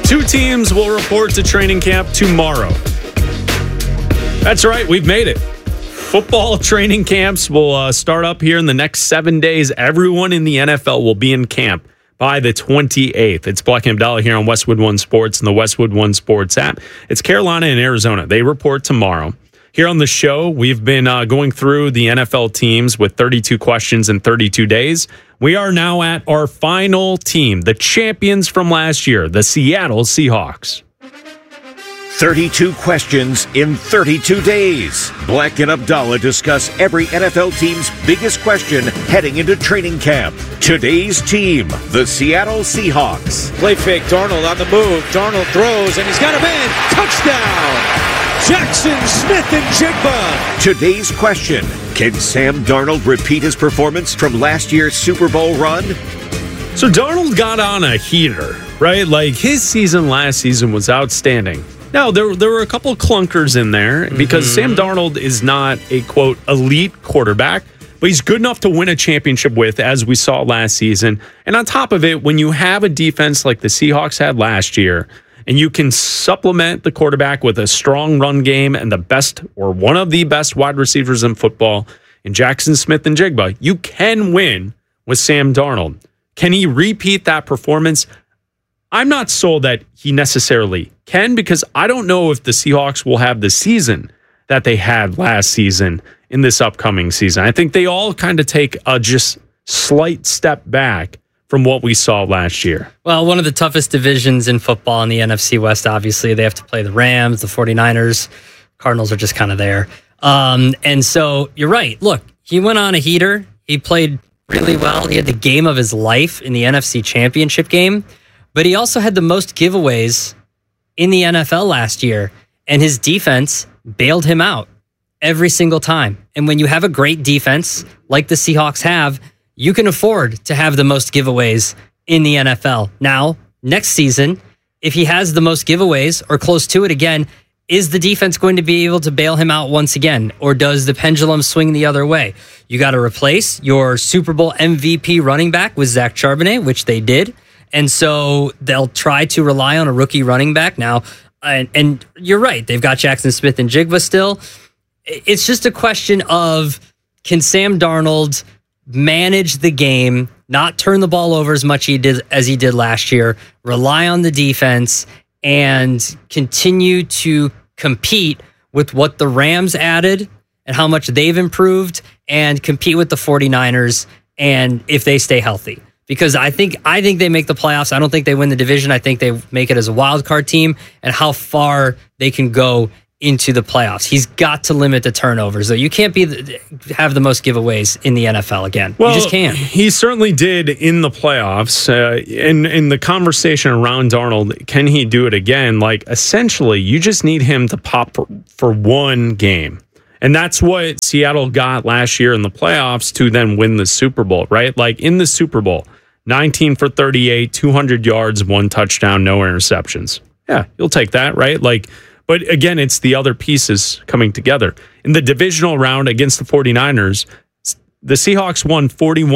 2 teams will report to training camp tomorrow. That's right, we've made it. Football training camps will start up here in the next 7 days. Everyone in the NFL will be in camp by the 28th. It's Black and Abdallah here on Westwood One Sports and the Westwood One Sports app. It's Carolina and Arizona. They report tomorrow. Here on the show, we've been going through the NFL teams with 32 questions in 32 days. We are now at our final team, the champions from last year, the Seattle Seahawks. 32 questions in 32 days. Black and Abdallah discuss every NFL team's biggest question heading into training camp. Today's team, the Seattle Seahawks. Play fake, Darnold on the move. Darnold throws, and he's got a man. Touchdown! Jackson Smith and Jigba. Today's question, can Sam Darnold repeat his performance from last year's Super Bowl run? So Darnold got on a heater, right? Like his season last season was outstanding. Now, there were a couple clunkers in there because Sam Darnold is not a, quote, elite quarterback, but he's good enough to win a championship with, as we saw last season. And on top of it, when you have a defense like the Seahawks had last year, and you can supplement the quarterback with a strong run game and the best or one of the best wide receivers in football in Jackson Smith and Jigba, you can win with Sam Darnold. Can he repeat that performance? I'm not sold that he necessarily can, because I don't know if the Seahawks will have the season that they had last season in this upcoming season. I think they all kind of take a just slight step back from what we saw last year. Well, one of the toughest divisions in football in the NFC West, obviously. They have to play the Rams, the 49ers. Cardinals are just kind of there. And so you're right. Look, he went on a heater. He played really well. He had the game of his life in the NFC Championship game. But he also had the most giveaways in the NFL last year, and his defense bailed him out every single time. And when you have a great defense like the Seahawks have, you can afford to have the most giveaways in the NFL. Now, next season, if he has the most giveaways or close to it again, is the defense going to be able to bail him out once again? Or does the pendulum swing the other way? You got to replace your Super Bowl MVP running back with Zach Charbonnet, which they did. And so they'll try to rely on a rookie running back now. And you're right. They've got Jackson Smith and Jigba still. It's just a question of, can Sam Darnold manage the game, not turn the ball over as much as he did last year, rely on the defense, and continue to compete with what the Rams added and how much they've improved, and compete with the 49ers, and if they stay healthy. Because I think they make the playoffs. I don't think they win the division. I think they make it as a wild card team, and how far they can go into the playoffs. He's got to limit the turnovers, though. You can't have the most giveaways in the NFL again. Well, you just can't. He certainly did in the playoffs. In the conversation around Darnold, can he do it again? Like, essentially, you just need him to pop for one game. And that's what Seattle got last year in the playoffs to then win the Super Bowl, right? Like in the Super Bowl, 19 for 38, 200 yards, 1 touchdown, no interceptions. Yeah, you'll take that, right? Like, but again, it's the other pieces coming together. In the divisional round against the 49ers, the Seahawks won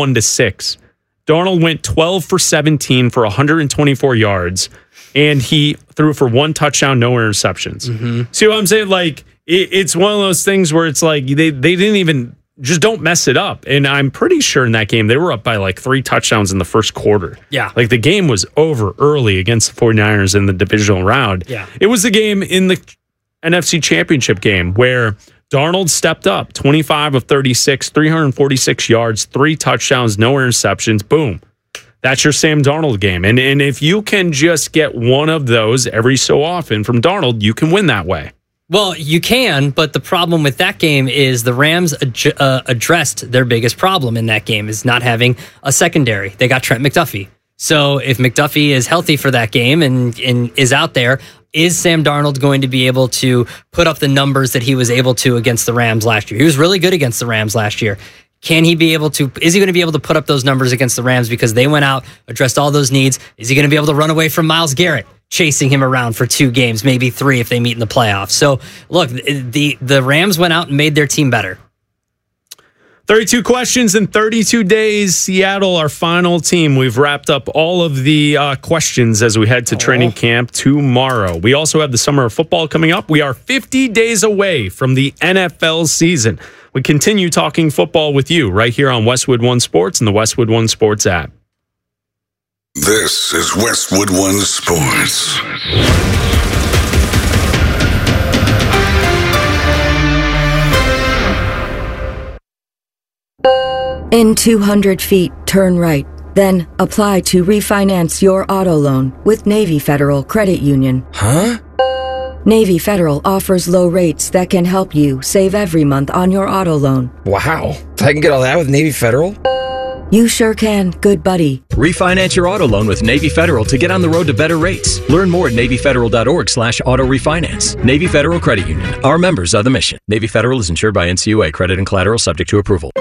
41-6. Darnold went 12 for 17 for 124 yards, and he threw for 1 touchdown, no interceptions. Mm-hmm. See what I'm saying? Like, it's one of those things where it's like they didn't even, just don't mess it up. And I'm pretty sure in that game, they were up by like 3 touchdowns in the first quarter. Yeah. Like the game was over early against the 49ers in the divisional round. Yeah. It was the game in the NFC Championship game where Darnold stepped up, 25 of 36, 346 yards, 3 touchdowns, no interceptions. Boom. That's your Sam Darnold game. And if you can just get one of those every so often from Darnold, you can win that way. Well, you can, but the problem with that game is the Rams addressed their biggest problem in that game, is not having a secondary. They got Trent McDuffie. So if McDuffie is healthy for that game and is out there, is Sam Darnold going to be able to put up the numbers that he was able to against the Rams last year? He was really good against the Rams last year. Is he going to be able to put up those numbers against the Rams because they went out, addressed all those needs? Is he going to be able to run away from Myles Garrett, chasing him around for 2 games, maybe 3 if they meet in the playoffs? So, look, the Rams went out and made their team better. 32 questions in 32 days. Seattle, our final team. We've wrapped up all of the questions as we head to training camp tomorrow. We also have the summer of football coming up. We are 50 days away from the NFL season. We continue talking football with you right here on Westwood One Sports and the Westwood One Sports app. This is Westwood One Sports. In 200 feet, turn right. Then apply to refinance your auto loan with Navy Federal Credit Union. Huh? Navy Federal offers low rates that can help you save every month on your auto loan. Wow. I can get all that with Navy Federal? You sure can, good buddy. Refinance your auto loan with Navy Federal to get on the road to better rates. Learn more at NavyFederal.org/auto refinance. Navy Federal Credit Union. Our members are the mission. Navy Federal is insured by NCUA. Credit and collateral subject to approval.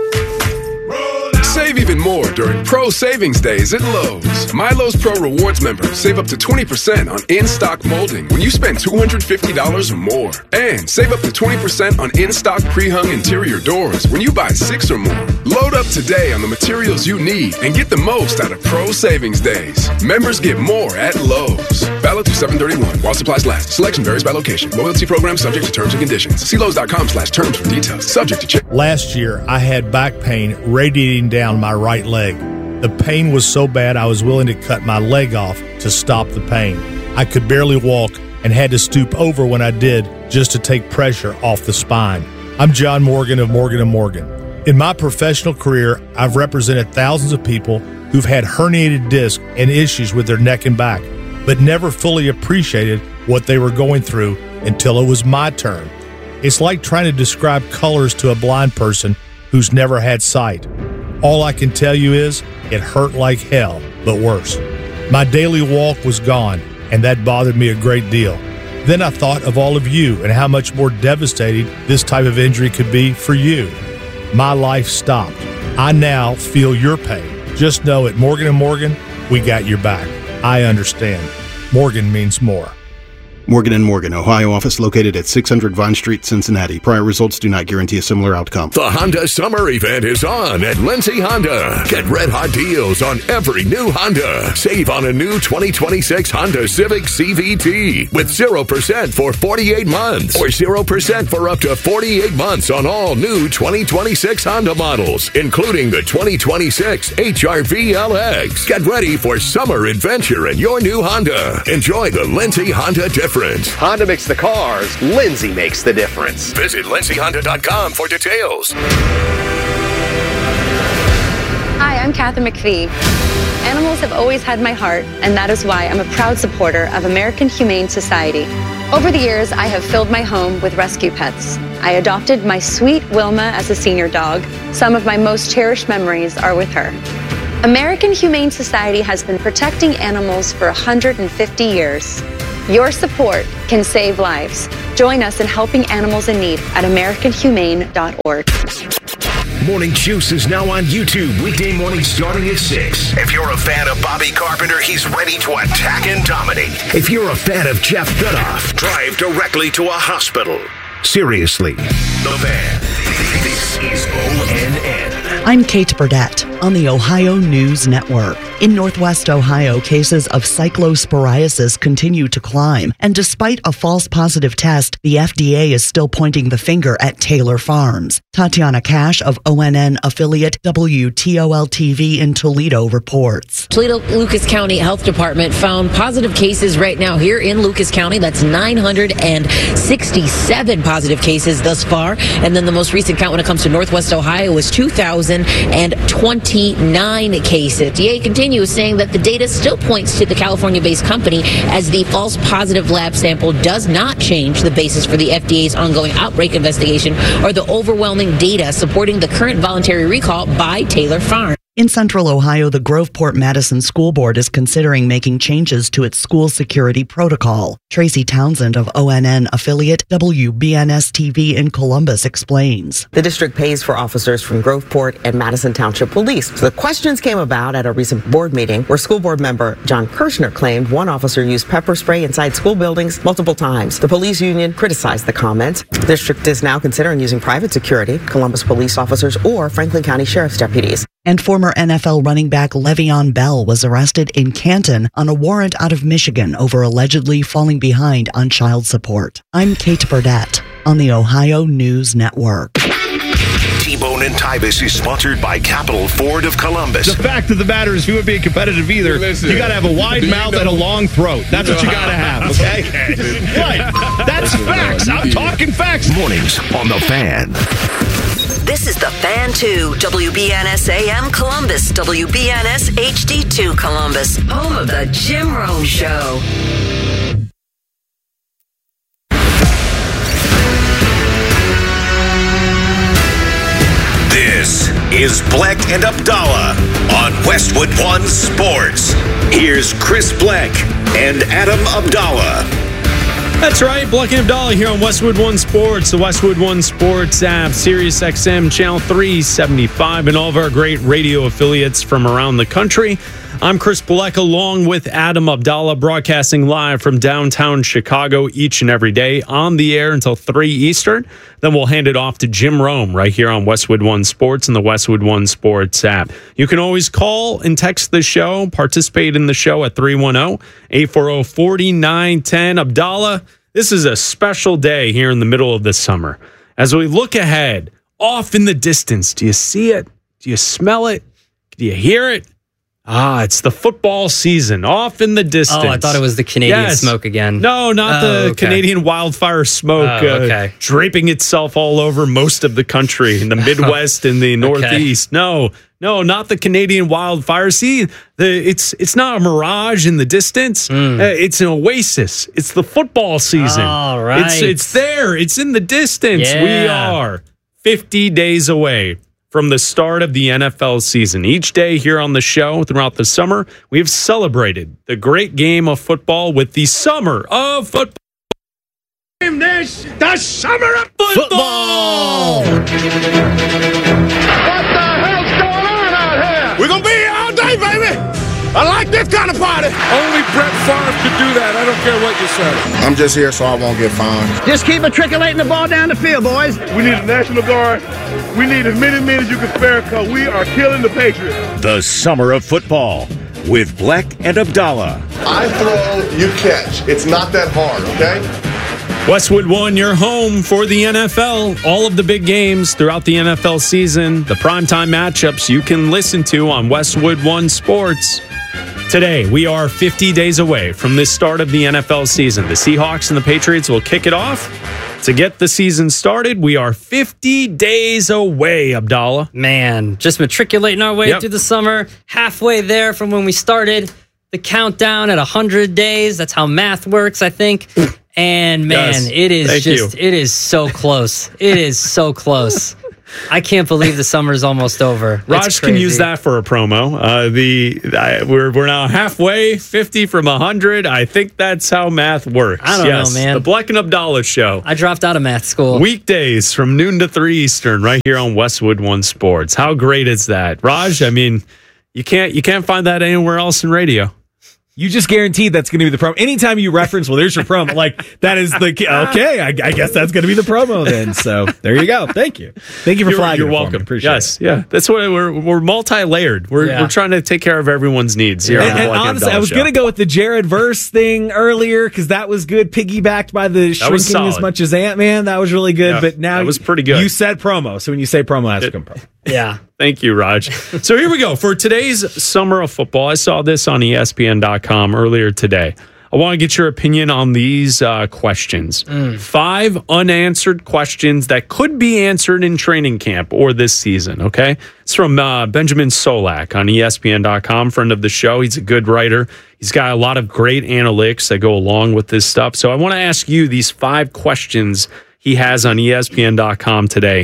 Save even more during Pro Savings Days at Lowe's. My Lowe's Pro Rewards members save up to 20% on in-stock molding when you spend $250 or more. And save up to 20% on in-stock pre-hung interior doors when you buy 6 or more. Load up today on the materials you need and get the most out of Pro Savings Days. Members get more at Lowe's. Valid through 7/31 while supplies last. Selection varies by location. Loyalty program subject to terms and conditions. See Lowe's.com/terms for details. Subject to change. Last year, I had back pain radiating down my right leg. The pain was so bad I was willing to cut my leg off to stop the pain. I could barely walk and had to stoop over when I did just to take pressure off the spine. I'm John Morgan of Morgan & Morgan. In my professional career, I've represented thousands of people who've had herniated discs and issues with their neck and back, but never fully appreciated what they were going through until it was my turn. It's like trying to describe colors to a blind person who's never had sight. All I can tell you is it hurt like hell, but worse. My daily walk was gone, and that bothered me a great deal. Then I thought of all of you and how much more devastating this type of injury could be for you. My life stopped. I now feel your pain. Just know at Morgan & Morgan, we got your back. I understand. Morgan means more. Morgan & Morgan, Ohio office located at 600 Vine Street, Cincinnati. Prior results do not guarantee a similar outcome. The Honda Summer Event is on at Lindsay Honda. Get red-hot deals on every new Honda. Save on a new 2026 Honda Civic CVT with 0% for 48 months or 0% for up to 48 months on all new 2026 Honda models, including the 2026 HR-V LX. Get ready for summer adventure in your new Honda. Enjoy the Lindsay Honda difference. Honda makes the cars, Lindsay makes the difference. Visit LindsayHonda.com for details. Hi, I'm Kathy McPhee. Animals have always had my heart, and that is why I'm a proud supporter of American Humane Society. Over the years, I have filled my home with rescue pets. I adopted my sweet Wilma as a senior dog. Some of my most cherished memories are with her. American Humane Society has been protecting animals for 150 years. Your support can save lives. Join us in helping animals in need at AmericanHumane.org. Morning Juice is now on YouTube weekday mornings starting at 6. If you're a fan of Bobby Carpenter, he's ready to attack and dominate. If you're a fan of Jeff Goodoff, drive directly to a hospital. Seriously, The Fan. This is ONN. I'm Kate Burdett on the Ohio News Network. In Northwest Ohio, cases of cyclosporiasis continue to climb. And despite a false positive test, the FDA is still pointing the finger at Taylor Farms. Tatiana Cash of ONN affiliate WTOL-TV in Toledo reports. Toledo-Lucas County Health Department found positive cases right now here in Lucas County. That's 967 positive cases thus far. And then the most recent count when it comes to Northwest Ohio was 2,029 cases. FDA continues saying that the data still points to the California-based company, as the false positive lab sample does not change the basis for the FDA's ongoing outbreak investigation or the overwhelming data supporting the current voluntary recall by Taylor Farms. In Central Ohio, the Groveport-Madison School Board is considering making changes to its school security protocol. Tracy Townsend of ONN affiliate WBNS-TV in Columbus explains. The district pays for officers from Groveport and Madison Township Police. So the questions came about at a recent board meeting where school board member John Kirshner claimed one officer used pepper spray inside school buildings multiple times. The police union criticized the comments. The district is now considering using private security, Columbus police officers, or Franklin County Sheriff's deputies. And former NFL running back Le'Veon Bell was arrested in Canton on a warrant out of Michigan over allegedly falling behind on child support. I'm Kate Burdett on the Ohio News Network. T-Bone and Tybus is sponsored by Capital Ford of Columbus. The fact of the matter is, you would be competitive either. Listen, you got to have a wide mouth and a long throat. That's what you got to have, okay? What? That's facts. I'm talking facts. Mornings on The Fan. This is The Fan 2, WBNS AM Columbus, WBNS HD2 Columbus, home of the Jim Rome Show. This is Black and Abdallah on Westwood One Sports. Here's Chris Black and Adam Abdallah. That's right, Black and Abdallah here on Westwood One Sports, the Westwood One Sports app, Sirius XM, Channel 375, and all of our great radio affiliates from around the country. I'm Chris Black, along with Adam Abdallah, broadcasting live from downtown Chicago each and every day on the air until 3 Eastern. Then we'll hand it off to Jim Rome right here on Westwood One Sports and the Westwood One Sports app. You can always call and text the show, participate in the show at 310-840-4910. Abdallah, this is a special day here in the middle of the summer. As we look ahead, off in the distance, do you see it? Do you smell it? Do you hear it? It's the football season, off in the distance. Oh, I thought it was the Canadian smoke again. No, not the Canadian wildfire smoke draping itself all over most of the country in the Midwest and the Northeast. No, not the Canadian wildfire. See, it's not a mirage in the distance. It's an oasis. It's the football season. All right. It's there. It's in the distance. Yeah. We are 50 days away from the start of the NFL season. Each day here on the show throughout the summer, we have celebrated the great game of football with the Summer of Football. This, the Summer of Football! What the hell's going on out here? We're going to be here all day, baby! I like this kind of party! Only Brett Favre could do that. I don't care what you say. I'm just here so I won't get fined. Just keep matriculating the ball down the field, boys. We need a National Guard. We need as many men as you can spare because we are killing the Patriots. The Summer of Football with Black and Abdallah. I throw, you catch. It's not that hard, okay? Westwood One, your home for the NFL. All of the big games throughout the NFL season, the primetime matchups you can listen to on Westwood One Sports. Today, we are 50 days away from the start of the NFL season. The Seahawks and the Patriots will kick it off. To get the season started, we are 50 days away, Abdallah. Man, just matriculating our way through the summer, halfway there from when we started the countdown at 100 days. That's how math works, I think. And man, it is so close. It is so close. I can't believe the summer's almost over. Raj can use that for a promo. We're now halfway, 50 from 100. I think that's how math works. I don't know, man. The Black and Abdallah Show. I dropped out of math school. Weekdays from noon to 3 Eastern, right here on Westwood One Sports. How great is that, Raj? I mean, you can't find that anywhere else in radio. You just guaranteed that's going to be the promo. Anytime you reference, well, there's your promo. Like, that is the, okay, I guess that's going to be the promo then. So, there you go. Thank you. Thank you for flagging. You're welcome. Appreciate it. Yeah. That's what we're multi-layered. We're trying to take care of everyone's needs here on the Black and honestly, I was going to go with the Jared Verse thing earlier because that was good, piggybacked by the shrinking as much as Ant-Man. That was really good. Yeah, but now that was pretty good. You said promo. So, when you say promo, that's come promo. Yeah. Thank you, Raj. So here we go. For today's Summer of Football, I saw this on ESPN.com earlier today. I want to get your opinion on these questions. 5 unanswered questions that could be answered in training camp or this season, okay? It's from Benjamin Solak on ESPN.com, friend of the show. He's a good writer. He's got a lot of great analytics that go along with this stuff. So I want to ask you these 5 questions he has on ESPN.com today.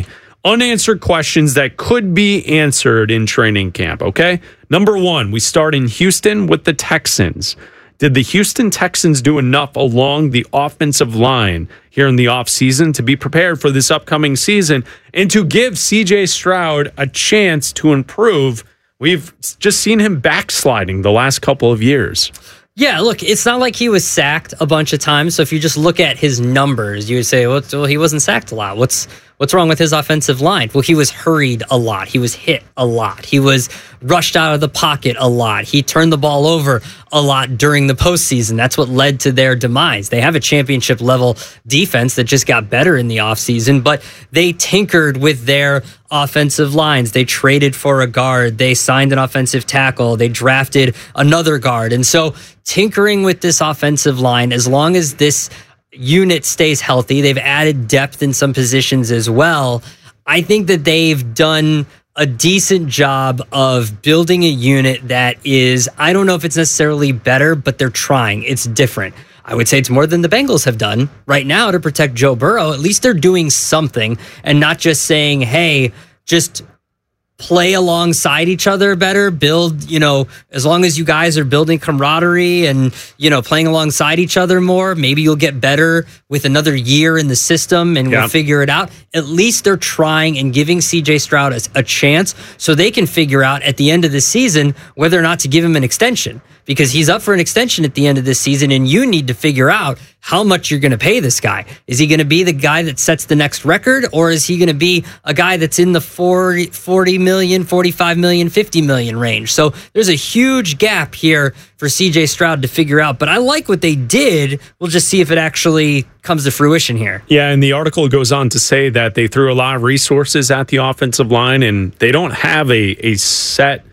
unanswered questions that could be answered in training camp, okay? Number one, we start in Houston with the Texans. Did the Houston Texans do enough along the offensive line here in the offseason to be prepared for this upcoming season and to give C.J. Stroud a chance to improve? We've just seen him backsliding the last couple of years. Yeah, look, it's not like he was sacked a bunch of times. So if you just look at his numbers, you would say, well, he wasn't sacked a lot. What's wrong with his offensive line? Well, he was hurried a lot. He was hit a lot. He was rushed out of the pocket a lot. He turned the ball over a lot during the postseason. That's what led to their demise. They have a championship level defense that just got better in the offseason, but they tinkered with their offensive lines. They traded for a guard. They signed an offensive tackle. They drafted another guard. And so tinkering with this offensive line, as long as this unit stays healthy, they've added depth in some positions as well. I think that they've done a decent job of building a unit that is, I don't know if it's necessarily better, but they're trying. It's different. I would say it's more than the Bengals have done right now to protect Joe Burrow. At least they're doing something and not just saying, hey, just play alongside each other better, build, as long as you guys are building camaraderie and, playing alongside each other more, maybe you'll get better with another year in the system and we'll figure it out. At least they're trying and giving CJ Stroud a chance so they can figure out at the end of the season whether or not to give him an extension, because he's up for an extension at the end of this season and you need to figure out how much you're going to pay this guy. Is he going to be the guy that sets the next record, or is he going to be a guy that's in the 40 million, 45 million, 50 million range? So there's a huge gap here for CJ Stroud to figure out, but I like what they did. We'll just see if it actually comes to fruition here. Yeah, and the article goes on to say that they threw a lot of resources at the offensive line and they don't have a set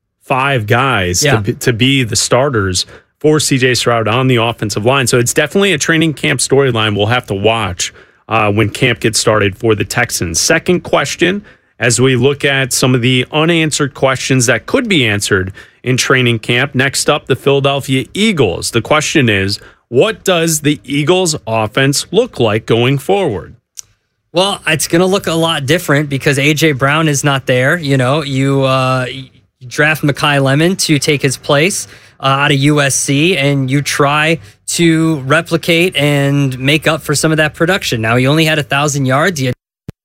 5 guys to be the starters for CJ Stroud on the offensive line. So it's definitely a training camp storyline we'll have to watch when camp gets started for the Texans. Second question, as we look at some of the unanswered questions that could be answered in training camp. Next up, the Philadelphia Eagles. The question is, what does the Eagles offense look like going forward? Well, it's going to look a lot different because A.J. Brown is not there. You draft Mekhi Lemon to take his place out of USC, and you try to replicate and make up for some of that production. Now, he only had 1,000 yards. He had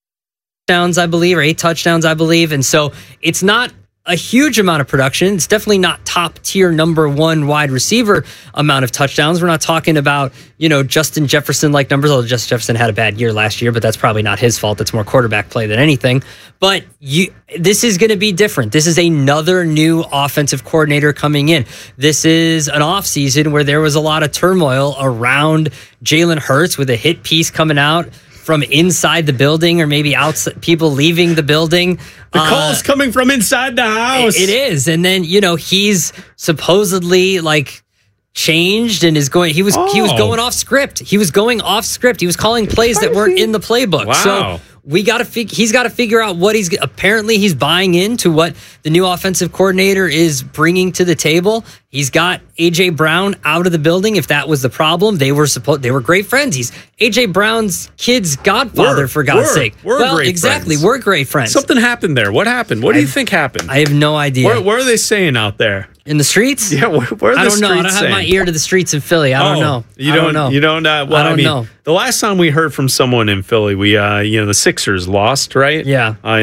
8 touchdowns, I believe. And so it's not a huge amount of production. It's definitely not top tier number 1 wide receiver amount of touchdowns. We're not talking about, Justin Jefferson like numbers. Although Justin Jefferson had a bad year last year, but that's probably not his fault. It's more quarterback play than anything. But this is going to be different. This is another new offensive coordinator coming in. This is an offseason where there was a lot of turmoil around Jalen Hurts with a hit piece coming out from inside the building, or maybe outside, people leaving the building. The call's coming from inside the house. It is. And then, he's supposedly changed and is going, he was going off script. He was going off script. He was calling plays that weren't in the playbook. Wow. So he's got to figure out what apparently he's buying into what the new offensive coordinator is bringing to the table. He's got A.J. Brown out of the building. If that was the problem, they were great friends. He's A.J. Brown's kid's godfather, for God's sake. We're great friends. We're great friends. Something happened there. What happened? What do you think happened? I have no idea. What are they saying out there? In the streets? Yeah, where are the streets I don't know. I don't have my ear to the streets in Philly. I don't know. You don't know. Well, I don't know. The last time we heard from someone in Philly, the Sixers lost, right? Yeah.